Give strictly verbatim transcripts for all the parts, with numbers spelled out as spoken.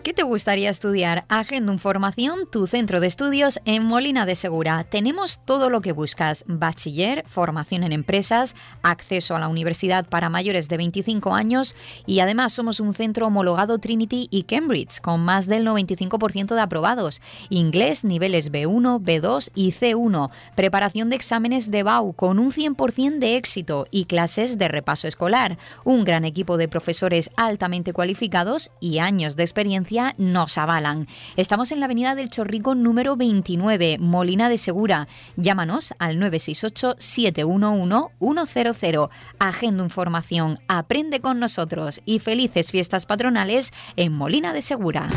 ¿Qué te gustaría estudiar? Agenda Formación, tu centro de estudios en Molina de Segura. Tenemos todo lo que buscas: bachiller, formación en empresas, acceso a la universidad para mayores de veinticinco años y además somos un centro homologado Trinity y Cambridge con más del noventa y cinco por ciento de aprobados. Inglés, niveles B uno, B dos y C uno. Preparación de exámenes de B A U con un cien por ciento de éxito y clases de repaso escolar. Un gran equipo de profesores altamente cualificados y años de experiencia nos avalan. Estamos en la avenida del Chorrico número veintinueve, Molina de Segura. Llámanos al nueve seis ocho, siete uno uno, uno cero cero. Agenda Formación, aprende con nosotros y felices fiestas patronales en Molina de Segura.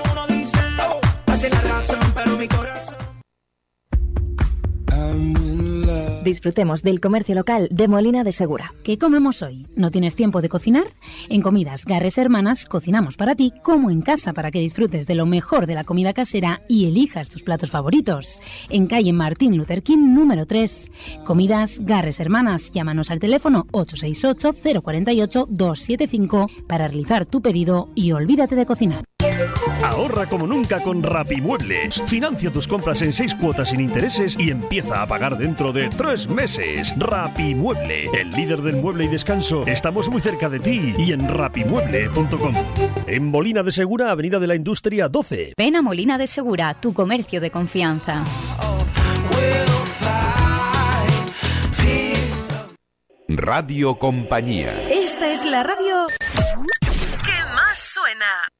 Disfrutemos del comercio local de Molina de Segura. ¿Qué comemos hoy? ¿No tienes tiempo de cocinar? En Comidas Garres Hermanas cocinamos para ti como en casa para que disfrutes de lo mejor de la comida casera y elijas tus platos favoritos. En calle Martín Luther King número tres. Comidas Garres Hermanas. Llámanos al teléfono ocho seis ocho, cero cuatro ocho, dos siete cinco para realizar tu pedido y olvídate de cocinar. Ahorra como nunca con Rapimuebles. Financia tus compras en seis cuotas sin intereses y empieza a pagar dentro de tres meses. Rapimueble, el líder del mueble y descanso. Estamos muy cerca de ti y en rapimueble punto com. En Molina de Segura, Avenida de la Industria doce. Ven a Molina de Segura, tu comercio de confianza. Radio Compañía. Esta es la radio que más suena.